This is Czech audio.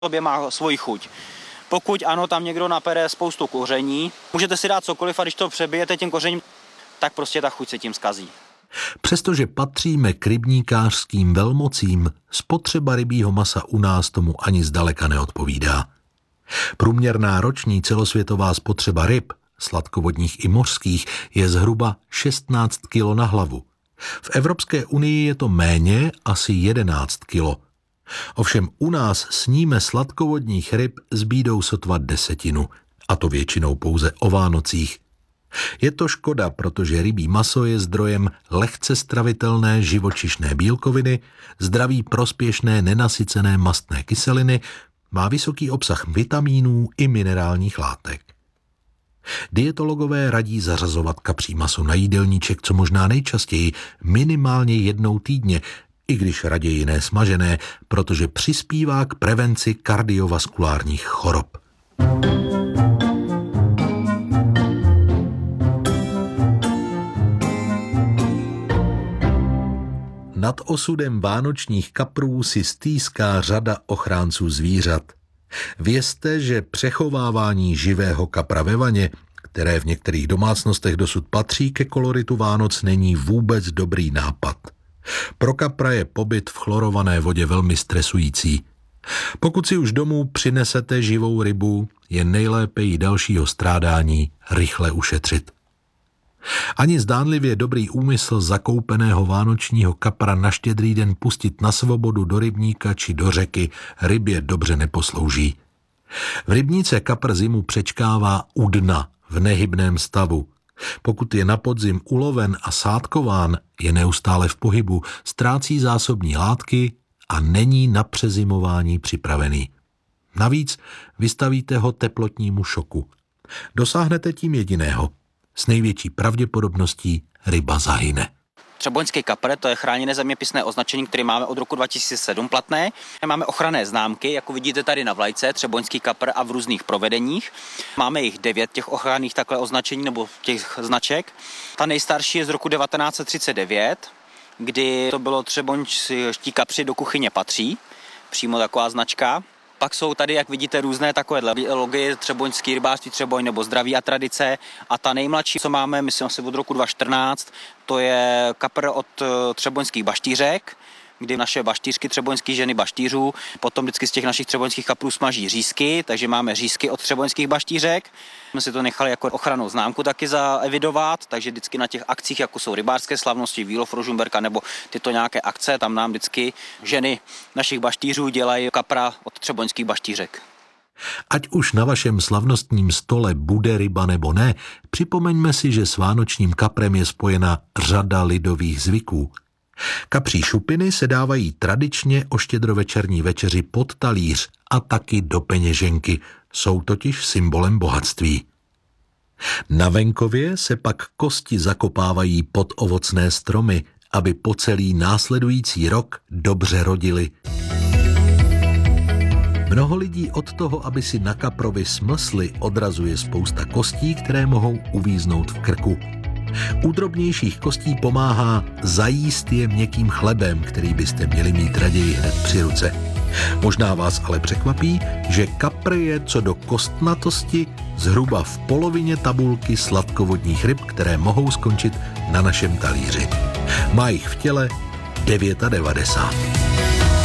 sobě má svoji chuť. Pokud ano, tam někdo napere spoustu koření, můžete si dát cokoliv a když to přebijete tím kořením, tak prostě ta chuť se tím zkazí. Přestože patříme k rybníkářským velmocím, spotřeba rybího masa u nás tomu ani zdaleka neodpovídá. Průměrná roční celosvětová spotřeba ryb, sladkovodních i mořských, je zhruba 16 kg na hlavu. V Evropské unii je to méně, asi 11 kg. Ovšem u nás sníme sladkovodních ryb s bídou sotva 10, a to většinou pouze o Vánocích. Je to škoda, protože rybí maso je zdrojem lehce stravitelné živočišné bílkoviny, zdraví prospěšné nenasycené mastné kyseliny, má vysoký obsah vitamínů i minerálních látek. Dietologové radí zařazovat kapří maso na jídelníček co možná nejčastěji, minimálně jednou týdně, i když raději ne smažené, protože přispívá k prevenci kardiovaskulárních chorob. Nad osudem vánočních kaprů si stýská řada ochránců zvířat. Vězte, že přechovávání živého kapra ve vaně, které v některých domácnostech dosud patří ke koloritu Vánoc, není vůbec dobrý nápad. Pro kapra je pobyt v chlorované vodě velmi stresující. Pokud si už domů přinesete živou rybu, je nejlépe jí dalšího strádání rychle ušetřit. Ani zdánlivě dobrý úmysl zakoupeného vánočního kapra na Štědrý den pustit na svobodu do rybníka či do řeky rybě dobře neposlouží. V rybníce kapr zimu přečkává u dna v nehybném stavu. Pokud je na podzim uloven a sádkován, je neustále v pohybu, ztrácí zásobní látky a není na přezimování připravený. Navíc vystavíte ho teplotnímu šoku. Dosáhnete tím jediného. S největší pravděpodobností ryba zahyne. Třeboňský kapr, to je chráněné zeměpisné označení, které máme od roku 2007 platné. Máme ochranné známky, jako vidíte tady na vlajce, třeboňský kapr a v různých provedeních. Máme jich 9 těch ochranných takhle označení nebo těch značek. Ta nejstarší je z roku 1939, kdy to bylo třeboňští kapři do kuchyně patří, přímo taková značka. Pak jsou tady, jak vidíte, různé takové logie, třeboňský rybářství Třeboň nebo zdraví a tradice. A ta nejmladší, co máme, myslím asi od roku 2014, to je kapr od třeboňských baštířek, kdy naše baštířky, třeboňské ženy baštířů, potom vždycky z těch našich třeboňských kaprů smaží řízky, takže máme řízky od třeboňských baštířek. My si to nechali jako ochrannou známku taky zaevidovat, takže vždycky na těch akcích, jako jsou rybářské slavnosti, výlov Rožumberka nebo tyto nějaké akce, tam nám vždycky ženy našich baštířů dělají kapra od třeboňských baštířek. Ať už na vašem slavnostním stole bude ryba nebo ne, připomeňme si, že s vánočním kaprem je spojena řada lidových zvyků. Kapří šupiny se dávají tradičně o štědrovečerní večeři pod talíř a taky do peněženky, jsou totiž symbolem bohatství. Na venkově se pak kosti zakopávají pod ovocné stromy, aby po celý následující rok dobře rodily. Mnoho lidí od toho, aby si na kaprovi smlsli, odrazuje spousta kostí, které mohou uvíznout v krku. U drobnějších kostí pomáhá zajíst je měkkým chlebem, který byste měli mít raději hned při ruce. Možná vás ale překvapí, že kapr je co do kostnatosti zhruba v polovině tabulky sladkovodních ryb, které mohou skončit na našem talíři. Má jich v těle 99.